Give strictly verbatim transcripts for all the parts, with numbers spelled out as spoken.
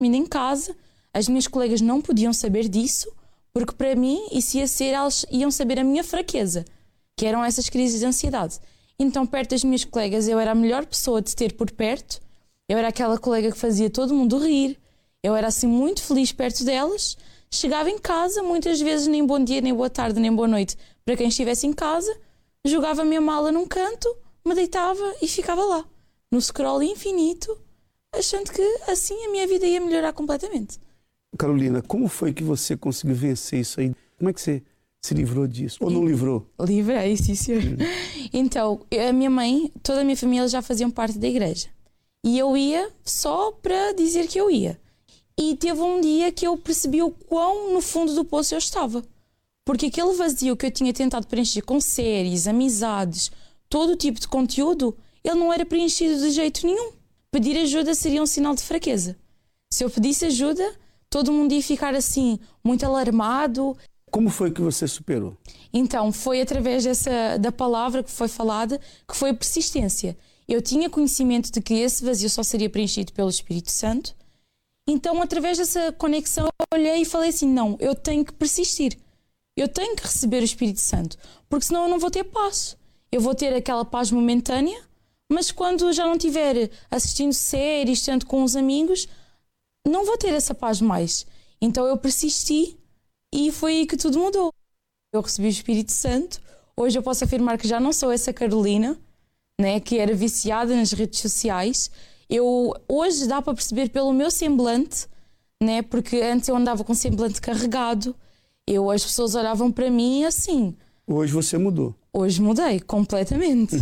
dormindo em casa, as minhas colegas não podiam saber disso, porque para mim isso ia ser, elas iam saber a minha fraqueza, que eram essas crises de ansiedade. Então, perto das minhas colegas, eu era a melhor pessoa de ter por perto, eu era aquela colega que fazia todo mundo rir, eu era assim muito feliz perto delas. Chegava em casa, muitas vezes nem bom dia, nem boa tarde, nem boa noite para quem estivesse em casa, jogava a minha mala num canto, me deitava e ficava lá, no scroll infinito, achando que assim a minha vida ia melhorar completamente. Carolina, como foi que você conseguiu vencer isso aí? Como é que você se livrou disso? Ou não livrou? Livrei, sim, senhor. Hum. Então, a minha mãe, toda a minha família já faziam parte da igreja. E eu ia só para dizer que eu ia. E teve um dia que eu percebi o quão no fundo do poço eu estava. Porque aquele vazio que eu tinha tentado preencher com séries, amizades, todo tipo de conteúdo, ele não era preenchido de jeito nenhum. Pedir ajuda seria um sinal de fraqueza. Se eu pedisse ajuda, todo mundo ia ficar assim, muito alarmado. Como foi que você superou? Então, foi através dessa, da palavra que foi falada, que foi a persistência. Eu tinha conhecimento de que esse vazio só seria preenchido pelo Espírito Santo. Então, através dessa conexão, eu olhei e falei assim, não, eu tenho que persistir. Eu tenho que receber o Espírito Santo, porque senão eu não vou ter paz. Eu vou ter aquela paz momentânea, mas quando já não estiver assistindo séries, estando com os amigos, não vou ter essa paz mais. Então eu persisti e foi aí que tudo mudou. Eu recebi o Espírito Santo. Hoje eu posso afirmar que já não sou essa Carolina, né, que era viciada nas redes sociais. Eu, hoje dá para perceber pelo meu semblante, né, porque antes eu andava com semblante carregado. Eu, as pessoas olhavam para mim assim. Hoje você mudou. Hoje mudei completamente.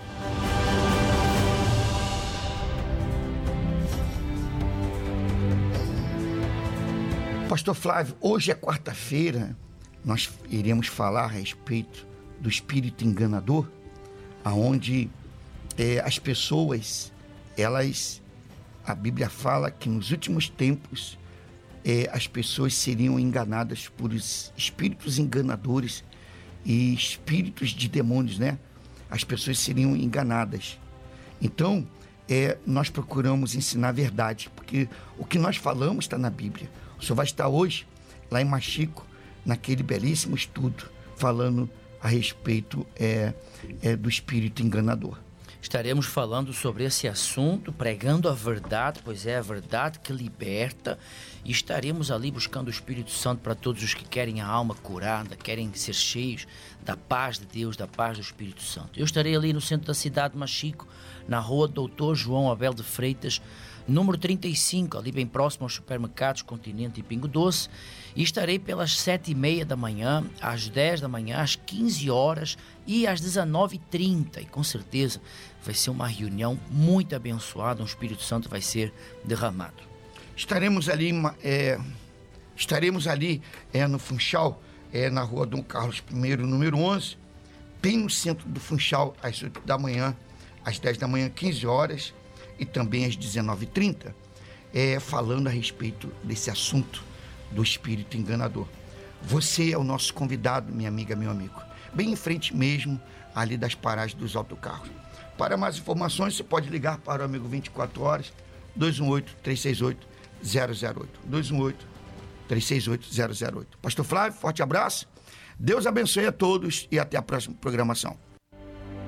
Pastor Flávio, hoje é quarta-feira, nós iremos falar a respeito do espírito enganador, aonde é, as pessoas, elas, a Bíblia fala que nos últimos tempos é, as pessoas seriam enganadas por espíritos enganadores e espíritos de demônios, né? As pessoas seriam enganadas. Então, é, nós procuramos ensinar a verdade, porque o que nós falamos está na Bíblia. O senhor vai estar hoje, lá em Machico, naquele belíssimo estudo, falando a respeito é, é, do espírito enganador. Estaremos falando sobre esse assunto, pregando a verdade, pois é a verdade que liberta, e estaremos ali buscando o Espírito Santo para todos os que querem a alma curada, querem ser cheios da paz de Deus, da paz do Espírito Santo. Eu estarei ali no centro da cidade de Machico, na rua doutor João Abel de Freitas, número trinta e cinco, ali bem próximo aos supermercados Continente e Pingo Doce, e estarei pelas sete e meia da manhã, às dez da manhã, às quinze horas e às dezenove e trinta, e com certeza vai ser uma reunião muito abençoada, o Espírito Santo vai ser derramado. Estaremos ali, é, estaremos ali é, no Funchal, é, na rua Dom Carlos I, número onze, bem no centro do Funchal, às oito da manhã, às dez da manhã, quinze horas, e também às dezenove e trinta, é, falando a respeito desse assunto do espírito enganador. Você é o nosso convidado, minha amiga, meu amigo, bem em frente mesmo, ali das paragens dos autocarros. Para mais informações, você pode ligar para o amigo vinte e quatro horas, dois um oito, três seis oito, zero zero oito, dois um oito, três seis oito, zero zero oito. Pastor Flávio, forte abraço, Deus abençoe a todos e até a próxima programação.